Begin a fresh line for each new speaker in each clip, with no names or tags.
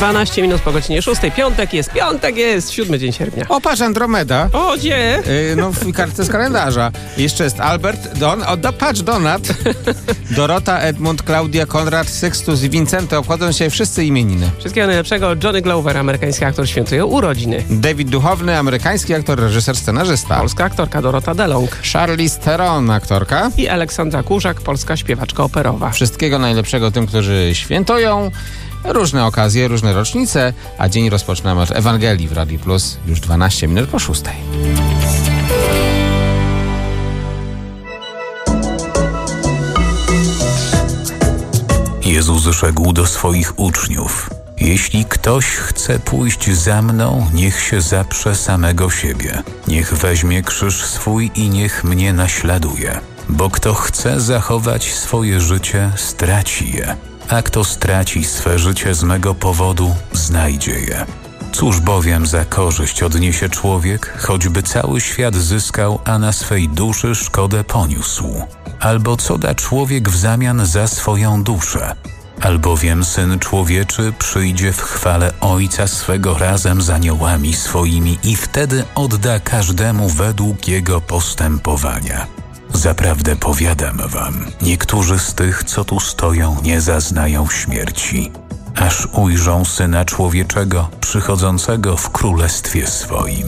12 minut po godzinie 6. Piątek jest, 7 dzień sierpnia.
O, patrz, Andromeda.
O, gdzie?
No w kartce z kalendarza. Jeszcze jest Albert, patrz, Donat, Dorota, Edmund, Klaudia, Konrad, Sextus i Wincenty. Obchodzą się wszyscy imieniny.
Wszystkiego najlepszego. Johnny Glover, amerykański aktor, świętuje urodziny.
David Duchowny, amerykański aktor, reżyser, scenarzysta.
Polska aktorka Dorota DeLong.
Charlize Theron, aktorka.
I Aleksandra Kurzak, polska śpiewaczka operowa.
Wszystkiego najlepszego tym, którzy świętują. Różne okazje, różne rocznice, a dzień rozpoczynamy od Ewangelii w Radiu Plus już 12 minut po 6.
Jezus rzekł do swoich uczniów: jeśli ktoś chce pójść za mną, niech się zaprze samego siebie. Niech weźmie krzyż swój i niech mnie naśladuje. Bo kto chce zachować swoje życie, straci je. A kto straci swe życie z mego powodu, znajdzie je. Cóż bowiem za korzyść odniesie człowiek, choćby cały świat zyskał, a na swej duszy szkodę poniósł? Albo co da człowiek w zamian za swoją duszę? Albowiem Syn Człowieczy przyjdzie w chwale Ojca swego razem z aniołami swoimi i wtedy odda każdemu według jego postępowania. Zaprawdę powiadam wam, niektórzy z tych, co tu stoją, nie zaznają śmierci, aż ujrzą Syna Człowieczego przychodzącego w królestwie swoim.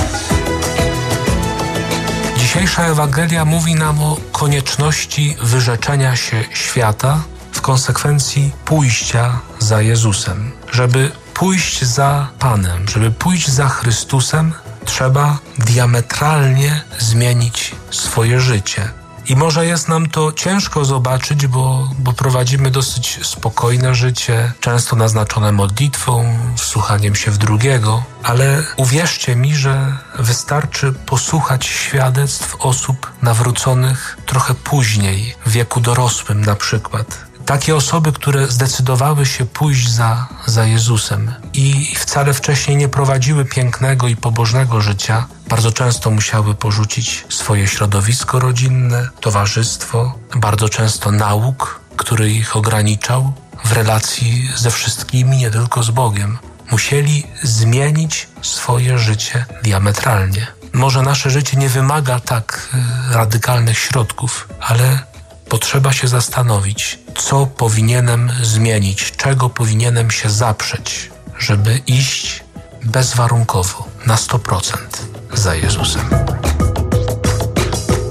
Dzisiejsza Ewangelia mówi nam o konieczności wyrzeczenia się świata, w konsekwencji pójścia za Jezusem. Żeby pójść za Panem, żeby pójść za Chrystusem, trzeba diametralnie zmienić swoje życie. I może jest nam to ciężko zobaczyć, bo prowadzimy dosyć spokojne życie, często naznaczone modlitwą, wsłuchaniem się w drugiego, ale uwierzcie mi, że wystarczy posłuchać świadectw osób nawróconych trochę później, w wieku dorosłym na przykład. Takie osoby, które zdecydowały się pójść za Jezusem i wcale wcześniej nie prowadziły pięknego i pobożnego życia, bardzo często musiały porzucić swoje środowisko rodzinne, towarzystwo, bardzo często nauk, który ich ograniczał w relacji ze wszystkimi, nie tylko z Bogiem. Musieli zmienić swoje życie diametralnie. Może nasze życie nie wymaga tak radykalnych środków, ale potrzeba się zastanowić, co powinienem zmienić, czego powinienem się zaprzeć, żeby iść bezwarunkowo, na 100% za Jezusem.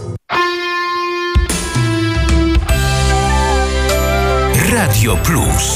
Radio Plus.